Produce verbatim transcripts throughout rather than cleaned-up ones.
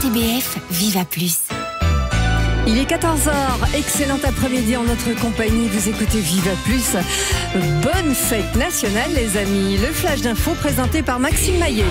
T B F, Viva Plus. Il est quatorze heures, excellent après-midi en notre compagnie, vous écoutez Viva Plus. Bonne fête nationale les amis, le flash d'info présenté par Maxime Maillet.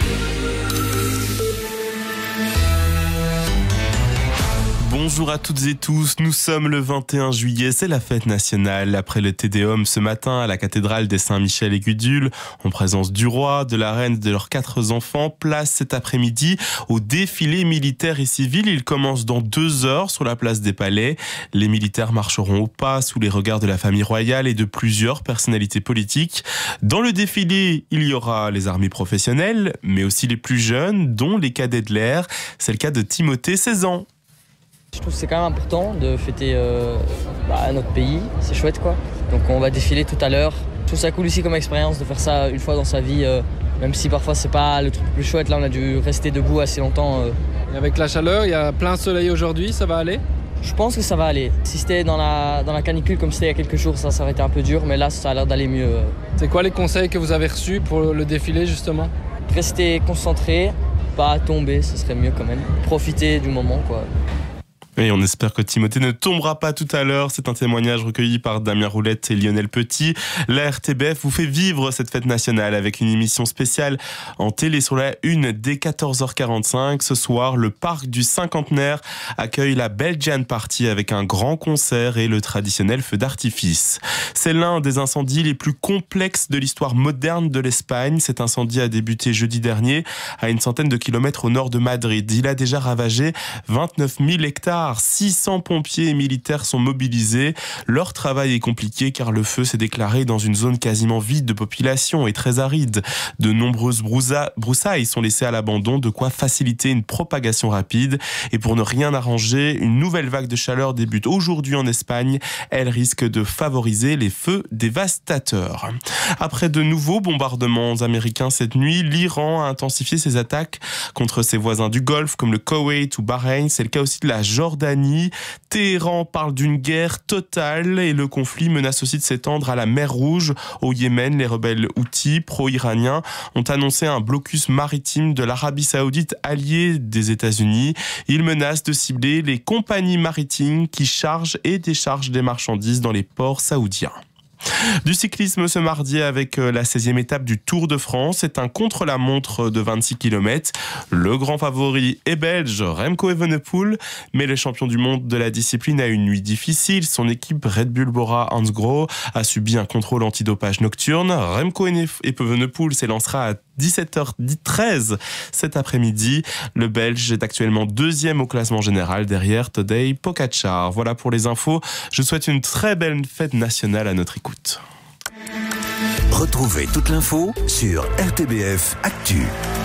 Bonjour à toutes et tous, nous sommes le vingt et un juillet, c'est la fête nationale. Après le Te Deum ce matin à la cathédrale des Saint-Michel et Gudule, en présence du roi, de la reine et de leurs quatre enfants, place cet après-midi au défilé militaire et civil. Il commence dans deux heures sur la place des Palais. Les militaires marcheront au pas sous les regards de la famille royale et de plusieurs personnalités politiques. Dans le défilé, il y aura les armées professionnelles, mais aussi les plus jeunes, dont les cadets de l'air. C'est le cas de Timothée, seize ans. Je trouve que c'est quand même important de fêter euh, bah, notre pays, c'est chouette quoi. Donc on va défiler tout à l'heure. Je trouve ça cool aussi comme expérience de faire ça une fois dans sa vie, euh, même si parfois c'est pas le truc le plus chouette. Là on a dû rester debout assez longtemps. Euh. Et avec la chaleur, il y a plein soleil aujourd'hui, ça va aller ? Je pense que ça va aller. Si c'était dans la, dans la canicule comme c'était il y a quelques jours, ça, ça aurait été un peu dur, mais là ça a l'air d'aller mieux. C'est quoi les conseils que vous avez reçus pour le défilé justement ? Rester concentré, pas tomber, ce serait mieux quand même. Profiter du moment quoi. Et on espère que Timothée ne tombera pas tout à l'heure. C'est un témoignage recueilli par Damien Roulette et Lionel Petit. La R T B F vous fait vivre cette fête nationale avec une émission spéciale en télé sur la une dès quatorze heures quarante-cinq. Ce soir, le parc du cinquantenaire accueille la Belgian Party avec un grand concert et le traditionnel feu d'artifice. C'est l'un des incendies les plus complexes de l'histoire moderne de l'Espagne. Cet incendie a débuté jeudi dernier à une centaine de kilomètres au nord de Madrid. Il a déjà ravagé vingt-neuf mille hectares. six cents pompiers et militaires sont mobilisés. Leur travail est compliqué car le feu s'est déclaré dans une zone quasiment vide de population et très aride. De nombreuses broussailles sont laissées à l'abandon, de quoi faciliter une propagation rapide. Et pour ne rien arranger, une nouvelle vague de chaleur débute aujourd'hui en Espagne. Elle risque de favoriser les feux dévastateurs. Après de nouveaux bombardements américains cette nuit, l'Iran a intensifié ses attaques contre ses voisins du Golfe comme le Koweït ou Bahreïn. C'est le cas aussi de la Jordanie. Téhéran parle d'une guerre totale et le conflit menace aussi de s'étendre à la mer Rouge. Au Yémen, les rebelles houthis pro-iraniens ont annoncé un blocus maritime de l'Arabie Saoudite alliée des États-Unis. Ils menacent de cibler les compagnies maritimes qui chargent et déchargent des marchandises dans les ports saoudiens. Du cyclisme ce mardi avec la seizième étape du Tour de France. C'est un contre-la-montre de vingt-six kilomètres. Le grand favori est belge, Remco Evenepoel, mais le champion du monde de la discipline a une nuit difficile. Son équipe Red Bull Bora Hansgrohe a subi un contrôle antidopage nocturne. Remco Evenepoel s'élancera à dix-sept heures treize cet après-midi. Le Belge est actuellement deuxième au classement général derrière Tadej Pogačar. Voilà pour les infos. Je souhaite une très belle fête nationale à notre écoute. Retrouvez toute l'info sur R T B F Actu.